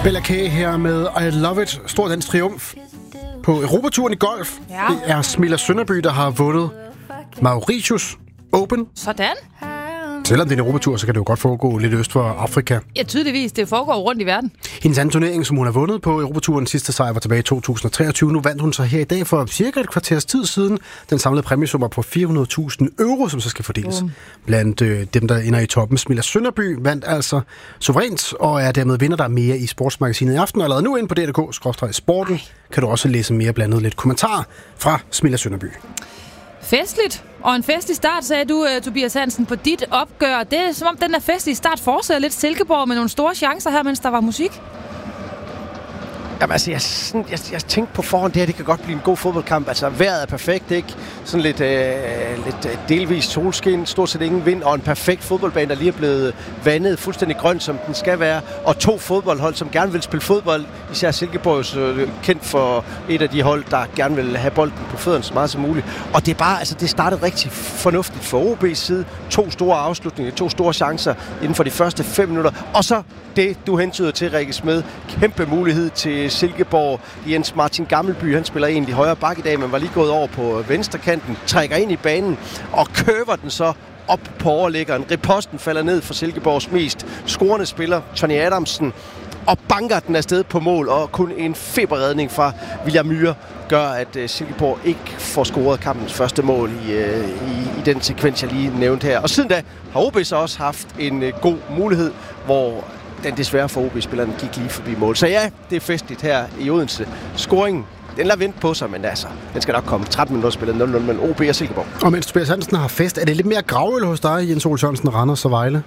Bella K. her med I Love It. Stor dansk triumf på Europaturen i golf. Ja. Det er Smilla Sønderby, der har vundet Mauritius Open. Sådan. Selvom det er en Europatur, så kan det jo godt foregå lidt øst for Afrika. Ja, tydeligvis. Det foregår rundt i verden. Hendes anden turnering, som hun har vundet på Europaturen, sidste sejr var tilbage i 2023. Nu vandt hun så her i dag for cirka et kvarters tid siden. Den samlede præmiesum på 400.000 euro, som så skal fordeles blandt dem, der ender i toppen. Smilla Sønderby vandt altså suverænt, og er dermed vinder der mere i sportsmagasinet i aften. Og allerede nu ind på DRK/sporten kan du også læse mere blandet lidt kommentarer fra Smilla Sønderby. Festligt. Og en festlig start, sagde du, Tobias Hansen, på dit opgør. Det er som om den her festlige start fortsætter lidt Silkeborg med nogle store chancer her, mens der var musik. Jamen altså, jeg tænkte på forhånd, det kan godt blive en god fodboldkamp. Altså, vejret er perfekt, ikke? Sådan lidt delvist solskin, stort set ingen vind, og en perfekt fodboldbane, der lige er blevet vandet fuldstændig grøn, som den skal være. Og 2 fodboldhold, som gerne vil spille fodbold. Især Silkeborg er kendt for et af de hold, der gerne vil have bolden på fødderne så meget som muligt. Og det er bare, altså, det startede rigtig fornuftigt for OB's side. 2 store afslutninger, 2 store chancer inden for de første 5 minutter. Og så det, du hentyder til, Rikke Smed. Kæmpe mulighed til Silkeborg. Jens Martin Gammelby, han spiller egentlig højre bak i dag, men var lige gået over på venstrekanten, trækker ind i banen og køber den så op på overliggeren. Riposten falder ned for Silkeborgs mest scorende spiller, Tony Adamsen, og banker den afsted på mål, og kun en feberredning fra William Myhre gør, at Silkeborg ikke får scoret kampens første mål i den sekvens, jeg lige nævnte her. Og siden da har OB så også haft en god mulighed, hvor den desværre for OB-spilleren gik lige forbi mål. Så ja, det er festligt her i Odense. Scoringen, den lader vente på sig, men altså, den skal nok komme. 13 minutter spillet 0-0 mellem OB og Silkeborg. Og mens Tobias Hansen har fest, er det lidt mere gravøl hos dig, Jens Ole Jørgensen, Randers og Vejle?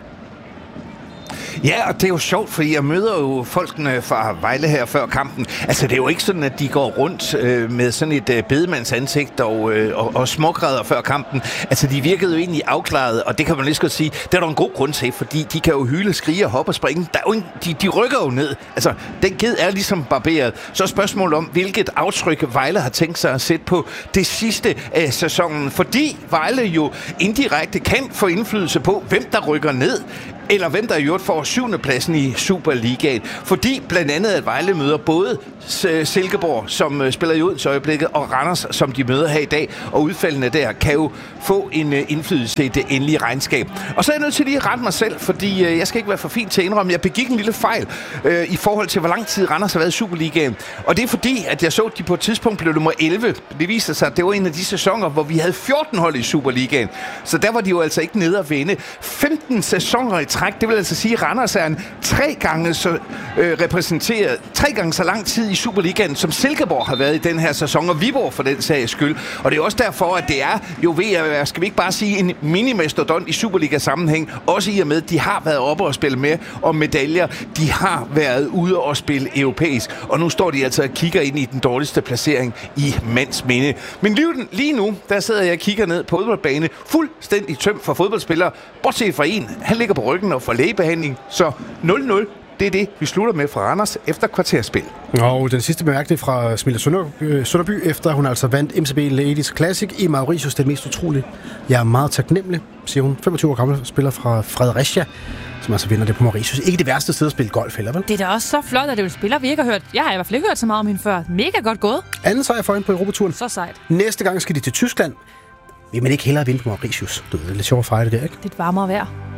Ja, og det er jo sjovt, fordi jeg møder jo folkene fra Vejle her før kampen. Altså, det er jo ikke sådan, at de går rundt med sådan et bedemands ansigt og smågræder før kampen. Altså, de virkede jo egentlig afklaret, og det kan man lige så godt sige, det er der en god grund til, fordi de kan jo hyle, skrige, hoppe og springe. Der er jo ikke, de rykker jo ned. Altså, den ged er ligesom barberet. Så er spørgsmålet om, hvilket aftryk Vejle har tænkt sig at sætte på det sidste af sæsonen. Fordi Vejle jo indirekte kan få indflydelse på, hvem der rykker ned, eller hvem der i øvrigt får 7. pladsen i Superligaen. Fordi blandt andet, at Vejle møder både Silkeborg, som spiller i Odense øjeblikket, og Randers, som de møder her i dag. Og udfaldene der kan jo få en indflydelse i det endelige regnskab. Og så er jeg nødt til lige at rette mig selv, fordi jeg skal ikke være for fin til at indrømme, jeg begik en lille fejl i forhold til, hvor lang tid Randers har været i Superligaen. Og det er fordi, at jeg så, at de på et tidspunkt blev nummer 11. Det viste sig, at det var en af de sæsoner, hvor vi havde 14 hold i Superligaen. Så der var de jo altså ikke nede at vinde. 15 sæsoner i træk, det vil altså sige, at Randers er en 3 gange så repræsenteret, 3 gange så lang tid i Superligaen, som Silkeborg har været i den her sæson, og Viborg for den sags skyld. Og det er også derfor, at det er jo ved at være, skal vi ikke bare sige, en minimastodont i Superliga-sammenhæng, også i og med, at de har været oppe og spille med om medaljer. De har været ude og spille europæisk, og nu står de altså og kigger ind i den dårligste placering i mands minde. Men lige nu, der sidder jeg og kigger ned på fodboldbane, fuldstændig tømt for fodboldspillere, bortset fra en. Han ligger på ryggen og får lægebehandling, så 0-0. Det er det, vi slutter med fra Randers efter kvarterspil. Og den sidste bemærkning fra Smilla Sønderby, efter hun altså vandt MCB Ladies Classic i Mauritius, det mest utrolige. Jeg er meget taknemmelig, siger hun. 25 år gammel spiller fra Fredericia, som altså vinder det på Mauritius. Ikke det værste sted at spille golf heller, vel? Det er da også så flot, at det er spiller, vi ikke har hørt. Jeg har i hvert fald ikke hørt så meget om hende før. Mega godt gået. Anden sejr for hende på Europaturen. Så sejt. Næste gang skal de til Tyskland. Vil man ikke hellere vinde på Mauritius? Det er lidt sjovt at fejre det der, ikke? Lidt varmere vejr.